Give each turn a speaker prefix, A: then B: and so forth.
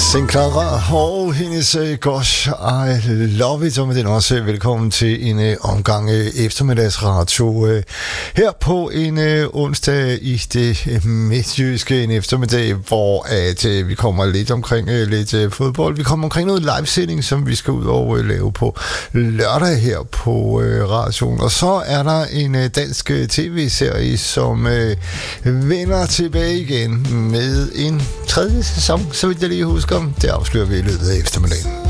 A: Sinclair og hendes Gosh, I Love It, og med den også velkommen til en omgang eftermiddagsradio her på en onsdag i det midtjyske, en eftermiddag, hvor at vi kommer lidt omkring lidt fodbold. Vi kommer omkring noget livesending, som vi skal ud og lave på lørdag her på radioen, og så er der en dansk tv-serie, som vender tilbage igen med en tredje sæson, så vidt jeg lige husker. Det afslører vi i løbet af eftermiddagen.